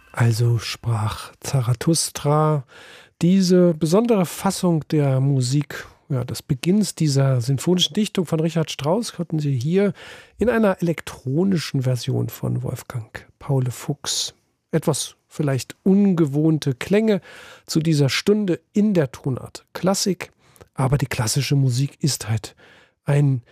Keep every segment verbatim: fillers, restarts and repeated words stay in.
Also sprach Zarathustra. Diese besondere Fassung der Musik, ja, des Beginns dieser sinfonischen Dichtung von Richard Strauss hatten Sie hier in einer elektronischen Version von Wolfgang Paul Fuchs. Etwas vielleicht ungewohnte Klänge zu dieser Stunde in der Tonart Klassik, aber die klassische Musik ist halt ein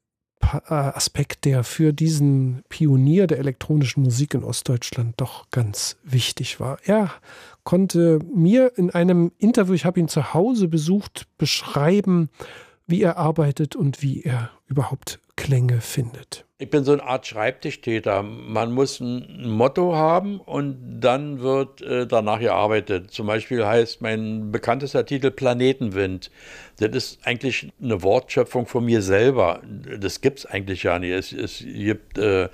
Aspekt, der für diesen Pionier der elektronischen Musik in Ostdeutschland doch ganz wichtig war. Er konnte mir in einem Interview, ich habe ihn zu Hause besucht, beschreiben, wie er arbeitet und wie er überhaupt Klänge findet. Ich bin so eine Art Schreibtischtäter. Man muss ein Motto haben und dann wird äh, danach gearbeitet. Zum Beispiel heißt mein bekanntester Titel Planetenwind. Das ist eigentlich eine Wortschöpfung von mir selber. Das gibt es eigentlich ja nicht. Es, es gibt... Äh,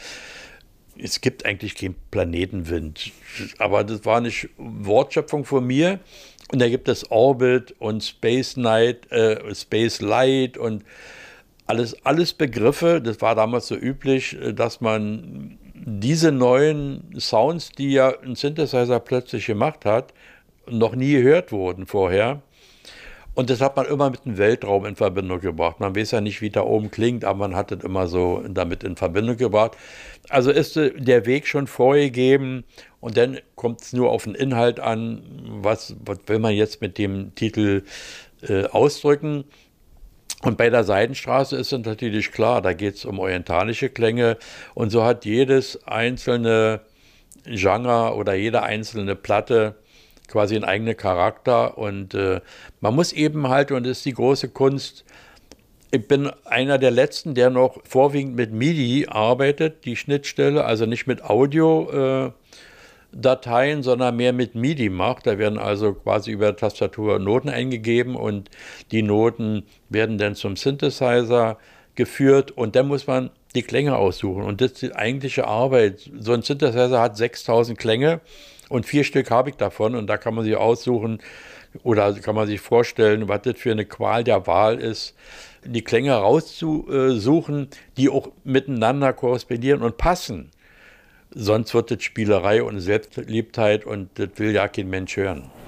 Es gibt eigentlich keinen Planetenwind, aber das war nicht Wortschöpfung von mir. Und da gibt es Orbit und Space Night, äh, Space Light und alles, alles Begriffe. Das war damals so üblich, dass man diese neuen Sounds, die ja ein Synthesizer plötzlich gemacht hat, noch nie gehört wurden vorher. Und das hat man immer mit dem Weltraum in Verbindung gebracht. Man weiß ja nicht, wie da oben klingt, aber man hat es immer so damit in Verbindung gebracht. Also ist der Weg schon vorgegeben und dann kommt es nur auf den Inhalt an, was, was will man jetzt mit dem Titel äh, ausdrücken. Und bei der Seidenstraße ist es natürlich klar, da geht es um orientalische Klänge und so hat jedes einzelne Genre oder jede einzelne Platte quasi einen eigenen Charakter und äh, man muss eben halt, und das ist die große Kunst, ich bin einer der Letzten, der noch vorwiegend mit MIDI arbeitet, die Schnittstelle, also nicht mit Audio-Dateien, äh, sondern mehr mit MIDI macht. Da werden also quasi über Tastatur Noten eingegeben und die Noten werden dann zum Synthesizer geführt und dann muss man die Klänge aussuchen und das ist die eigentliche Arbeit. So ein Synthesizer hat sechstausend Klänge und vier Stück habe ich davon und da kann man sich aussuchen oder kann man sich vorstellen, was das für eine Qual der Wahl ist, die Klänge rauszusuchen, die auch miteinander korrespondieren und passen. Sonst wird das Spielerei und Selbstliebtheit und das will ja kein Mensch hören.